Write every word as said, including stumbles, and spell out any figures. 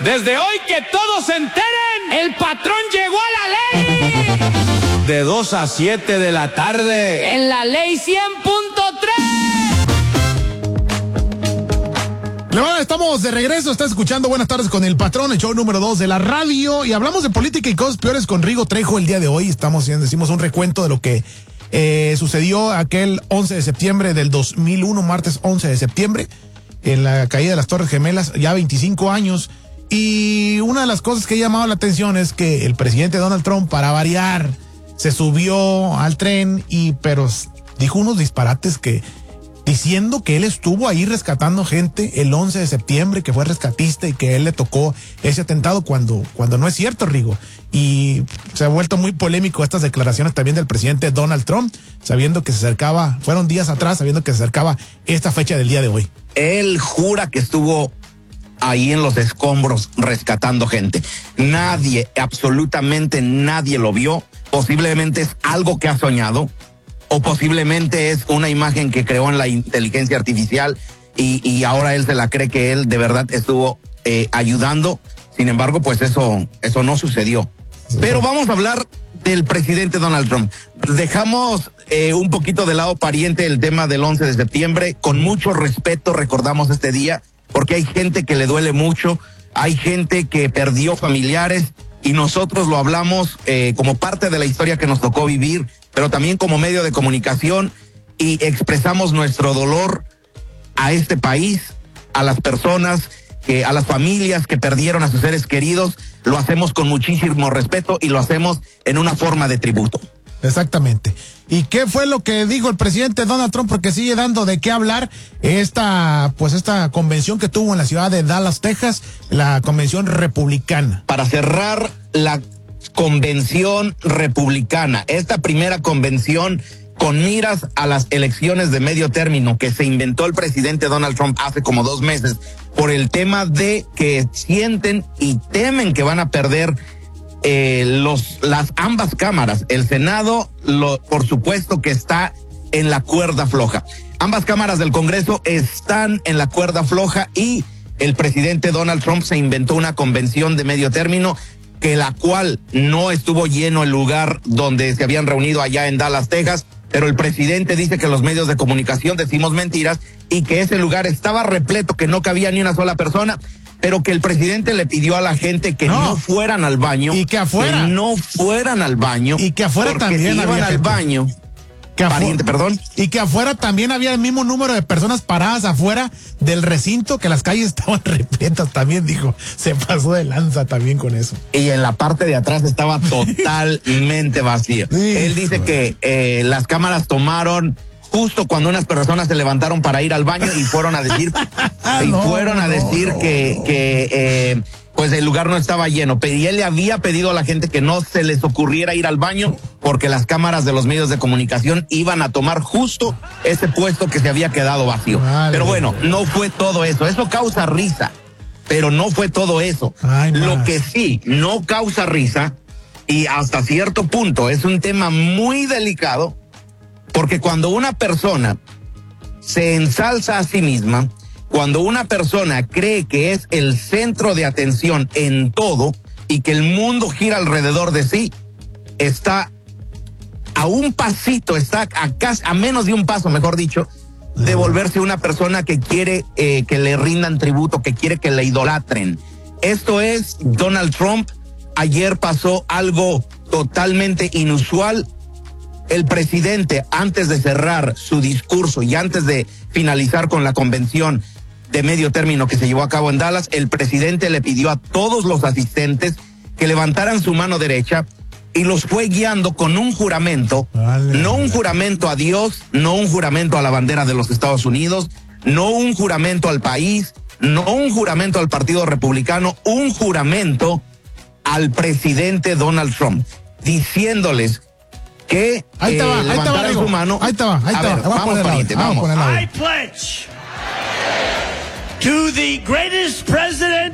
Desde hoy que todos se enteren, el patrón llegó a la ley. De dos a siete de la tarde. En la ley cien punto tres. Estamos de regreso, está escuchando Buenas Tardes con el Patrón, el show número dos de la radio, y hablamos de política y cosas peores con Rigo Trejo el día de hoy. Estamos decimos un recuento de lo que eh, sucedió aquel once de septiembre del dos mil uno, martes once de septiembre, en la caída de las Torres Gemelas, ya veinticinco años. Y una de las cosas que ha llamado la atención es que el presidente Donald Trump, para variar, se subió al tren y pero dijo unos disparates que diciendo que él estuvo ahí rescatando gente el once de septiembre, que fue rescatista y que él le tocó ese atentado cuando, cuando no es cierto, Rigo. Y se ha vuelto muy polémico estas declaraciones también del presidente Donald Trump, sabiendo que se acercaba, fueron días atrás, sabiendo que se acercaba esta fecha del día de hoy. Él jura que estuvo ahí en los escombros rescatando gente. Nadie, absolutamente nadie lo vio. Posiblemente es algo que ha soñado, o posiblemente es una imagen que creó en la inteligencia artificial y, y ahora él se la cree que él de verdad estuvo eh, ayudando. Sin embargo, pues eso, eso no sucedió. Pero vamos a hablar del presidente Donald Trump. Dejamos eh, un poquito de lado pariente el tema del once de septiembre. Con mucho respeto recordamos este día, porque hay gente que le duele mucho, hay gente que perdió familiares y nosotros lo hablamos eh, como parte de la historia que nos tocó vivir, pero también como medio de comunicación, y expresamos nuestro dolor a este país, a las personas, que, a las familias que perdieron a sus seres queridos. Lo hacemos con muchísimo respeto y lo hacemos en una forma de tributo. Exactamente. ¿Y qué fue lo que dijo el presidente Donald Trump? Porque sigue dando de qué hablar esta, pues esta convención que tuvo en la ciudad de Dallas, Texas, la convención republicana. Para cerrar la convención republicana, esta primera convención con miras a las elecciones de medio término que se inventó el presidente Donald Trump hace como dos meses por el tema de que sienten y temen que van a perder Eh, los, las ambas cámaras. El Senado, lo, por supuesto que está en la cuerda floja. Ambas cámaras del Congreso están en la cuerda floja y el presidente Donald Trump se inventó una convención de medio término, que la cual no estuvo lleno el lugar donde se habían reunido allá en Dallas, Texas, pero el presidente dice que los medios de comunicación decimos mentiras y que ese lugar estaba repleto, que no cabía ni una sola persona, pero que el presidente le pidió a la gente que no, no fueran al baño. Y que afuera. Que no fueran al baño. Y que afuera porque también si iban había al gente. baño. Que afuera, pariente, perdón. Y que afuera también había el mismo número de personas paradas afuera del recinto, que las calles estaban repletas también, dijo. Se pasó de lanza también con eso. Y en la parte de atrás estaba totalmente vacío. Sí, Él dice que eh, las cámaras tomaron justo cuando unas personas se levantaron para ir al baño y fueron a decir y no, fueron a decir no, que, que eh, pues el lugar no estaba lleno. Y él le había pedido a la gente que no se les ocurriera ir al baño porque las cámaras de los medios de comunicación iban a tomar justo ese puesto que se había quedado vacío. Vale. Pero bueno, no fue todo eso. Eso causa risa, pero no fue todo eso. Ay, Lo que sí no causa risa, y hasta cierto punto es un tema muy delicado, porque cuando una persona se ensalza a sí misma, cuando una persona cree que es el centro de atención en todo y que el mundo gira alrededor de sí, está a un pasito, está a, casi, a menos de un paso, mejor dicho, de volverse una persona que quiere eh, que le rindan tributo, que quiere que le idolatren. Esto es Donald Trump. Ayer pasó algo totalmente inusual. El presidente, antes de cerrar su discurso y antes de finalizar con la convención de medio término que se llevó a cabo en Dallas, el presidente le pidió a todos los asistentes que levantaran su mano derecha y los fue guiando con un juramento, vale. No un juramento a Dios, no un juramento a la bandera de los Estados Unidos, no un juramento al país, no un juramento al Partido Republicano, un juramento al presidente Donald Trump, diciéndoles que ahí eh, va, levantaran ahí su mano. Ahí está, ahí está. Vamos, pariente, vamos. I pledge to the greatest president